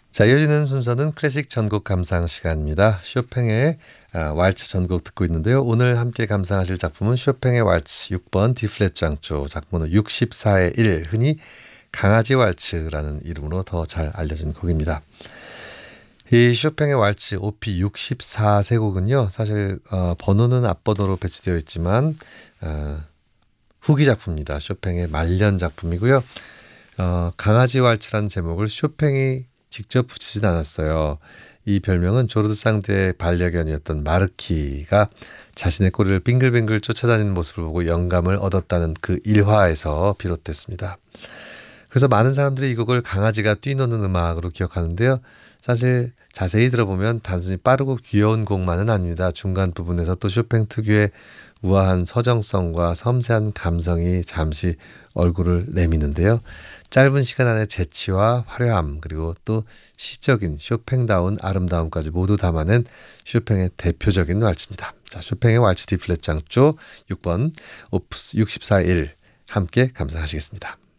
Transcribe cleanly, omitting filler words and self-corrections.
자, 이어지는 순서는 클래식 전곡 감상 시간입니다. 쇼팽의 왈츠 전곡 듣고 있는데요. 오늘 함께 감상하실 작품은 쇼팽의 왈츠 6번 D플랫 장조 작번호 64의 1, 흔히 강아지 왈츠라는 이름으로 더 잘 알려진 곡입니다. 이 쇼팽의 왈츠 OP 64세곡은요. 사실 번호는 앞번호로 배치되어 있지만 후기 작품입니다. 쇼팽의 말년 작품이고요. 강아지 왈츠라는 제목을 쇼팽이 직접 붙이진 않았어요. 이 별명은 조르드 상드의 반려견이었던 마르키가 자신의 꼬리를 빙글빙글 쫓아다니는 모습을 보고 영감을 얻었다는 그 일화에서 비롯됐습니다. 그래서 많은 사람들이 이 곡을 강아지가 뛰노는 음악으로 기억하는데요. 사실 자세히 들어보면 단순히 빠르고 귀여운 곡만은 아닙니다. 중간 부분에서 또 쇼팽 특유의 우아한 서정성과 섬세한 감성이 잠시 얼굴을 내미는데요. 짧은 시간 안에 재치와 화려함 그리고 또 시적인 쇼팽다운 아름다움까지 모두 담아낸 쇼팽의 대표적인 왈츠입니다. 자, 쇼팽의 왈츠 D플랫 장조 6번 오프스 64일 함께 감상하시겠습니다.